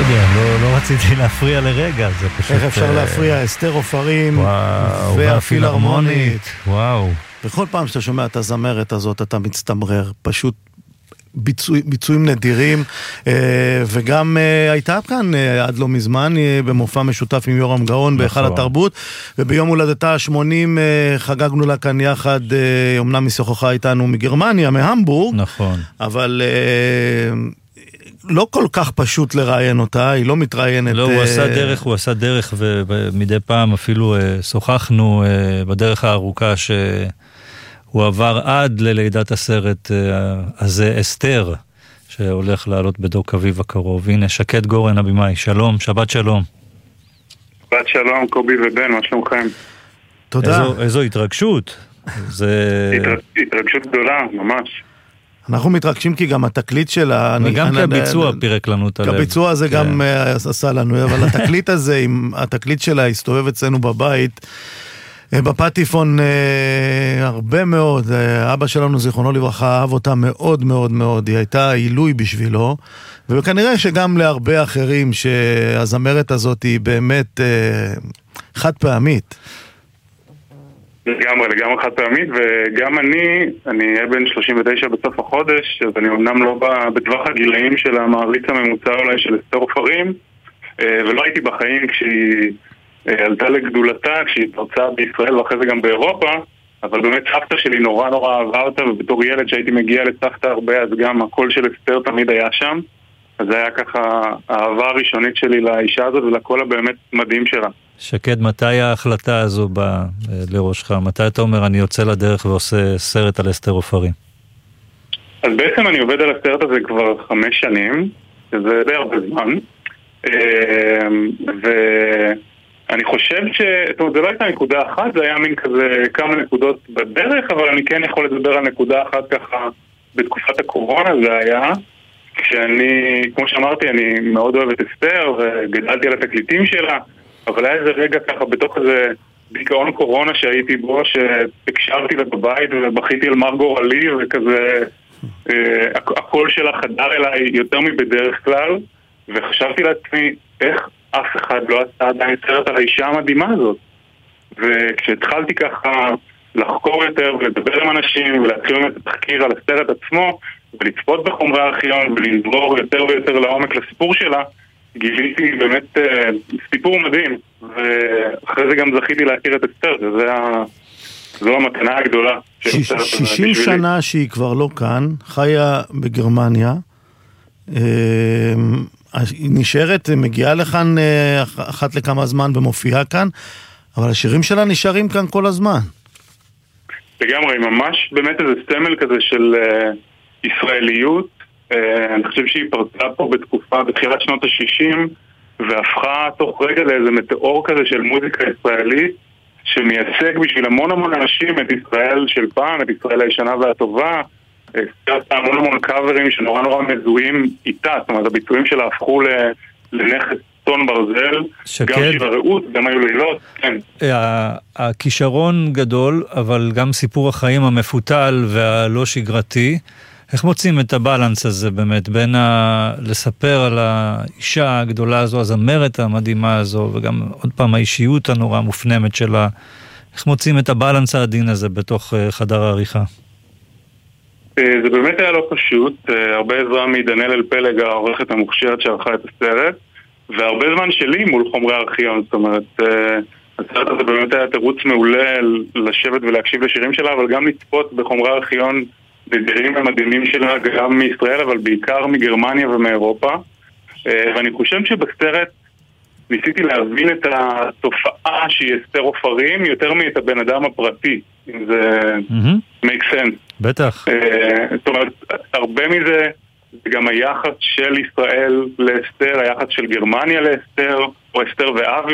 יודע, לא רציתי להפריע לרגע, זה פשוט... איך אפשר להפריע? אסתר עופרים והפילהרמונית. וואו. בכל פעם שאתה שומע את הזמרת הזאת, אתה מצטמרר, פשוט ביצועים נדירים, וגם הייתה כאן עד לא מזמן במופע משותף עם יורם גאון בהיכל התרבות, וביום הולדתה ה-80 חגגנו לה כאן יחד, אמנם משוחחה איתנו מגרמניה, מהמבורג, נכון. אבל לא כל כך פשוט לראיין אותה, היא לא מתראיינת. לא, הוא עשה דרך, ומדי פעם אפילו שוחחנו בדרך הארוכה הוא עבר עד ללידת הסרט הזה, אסתר, שהולך לעלות בדוק אביב הקרוב. הנה, שקד גורן הבימאי, שלום, שבת שלום. שבת שלום, קובי ובן, מה שלומכם? תודה. איזו התרגשות. התרגשות גדולה, ממש. אנחנו מתרגשים כי גם התקליט שלה... וגם כי הביצוע פירק לנו את הלב. הביצוע הזה גם עשה לנו, אבל התקליט הזה, התקליט שלה הסתובב אצלנו בבית, בפטיפון הרבה מאוד, אבא שלנו זיכרונו לברכה אהב אותה מאוד מאוד מאוד, היא הייתה עילוי בשבילו, וכנראה שגם להרבה אחרים שהזמרת הזאת היא באמת חד פעמית. לגמרי חד פעמית, וגם אני אהיה בן 39 בסוף החודש, אז אני אמנם לא בטווח הגילאים של המעריץ הממוצע אולי של אסתר עופרים, ולא הייתי בחיים כשהיא עלתה לגדולתה, כשהיא פרצה בישראל ואחרי זה גם באירופה, אבל באמת סבתא שלי נורא אהבה אותה, ובתור ילד שהייתי מגיע לסבתא הרבה, אז גם הקול של אסתר תמיד היה שם, אז זה היה ככה האהבה הראשונית שלי לאישה הזאת ולקול הבאמת מדהים שלה. שקד, מתי ההחלטה הזו באה לראשך? מתי אתה אומר אני יוצא לדרך ועושה סרט על אסתר עופרים? אז בעצם אני עובד על הסרט הזה כבר 5 שנים, שזה די הרבה זמן, ואני חושב זאת אומרת, זה לא הייתה נקודה אחת, זה היה מין כזה כמה נקודות בדרך, אבל אני כן יכול לדבר על נקודה אחת ככה בתקופת הקורונה, זה היה כשאני, כמו שאמרתי, אני מאוד אוהב את אסתר וגדלתי על התקליטים שלה, אבל היה איזה רגע ככה בתוך איזה דיכאון קורונה שהייתי בו, שהקשרתי לה בבית ובכיתי על מר גורלי, וכזה הקול שלה חדר אליי יותר מבדרך כלל, וחשבתי לעצמי איך אף אחד לא עשה עדיין סרט על האישה המדהימה הזאת. וכשהתחלתי ככה לחקור יותר ולדבר עם אנשים ולהתחיל באמת תחקיר על הסרט עצמו ולצפות בחומרי הארכיון ולנבור יותר ויותר לעומק לסיפור שלה, גיליתי באמת סיפור מדהים, ואחרי זה גם זכיתי להכיר את אסתר, זו המתנה הגדולה. 60 שנה שהיא כבר לא כאן, חיה בגרמניה, היא נשארת, מגיעה לכאן אחת לכמה זמן ומופיעה כאן, אבל השירים שלה נשארים כאן כל הזמן. לגמרי, ממש באמת איזה סמל כזה של ישראליות. אני חושב שהיא פרצה פה בתקופה, בתחילת שנות ה-60, והפכה תוך רגע לאיזה מטאור כזה של מוזיקה ישראלית, שמייצג בשביל המון אנשים את ישראל של פעם, את ישראל הישנה והטובה, המון קאברים שנורא מזוהים איתה, זאת אומרת, הביצועים שלה הפכו לנכס טון ברזל, שקד. גם שיר הרעות, גם היו לילות, כן. הכישרון גדול, אבל גם סיפור החיים המפותל והלא שגרתי, איך מוצאים את הבלנס הזה באמת, בין לספר על האישה הגדולה הזו, הזמרת המדהימה הזו, וגם עוד פעם האישיות הנורא מופנמת שלה, איך מוצאים את הבלנס העדין הזה בתוך חדר העריכה? זה באמת היה לא פשוט, הרבה עזרה מדניאל אלפלג, העורכת המוכשרת שערכה את הסרט, והרבה זמן שלי מול חומרי הארכיון, זאת אומרת, הסרט הזה באמת היה תירוץ מעולה לשבת ולהקשיב לשירים שלה, אבל גם לצפות בחומרי הארכיון בדברים המדהימים שלה, גם מישראל, אבל בעיקר מגרמניה ומאירופה. ואני חושב שבסרט ניסיתי להבין את התופעה שהיא אסתר עופרים יותר מאת הבן אדם הפרטי, אם זה make sense. בטח. זאת אומרת, הרבה מזה זה גם היחס של ישראל לאסתר, היחס של גרמניה לאסתר, או אסתר ואבי,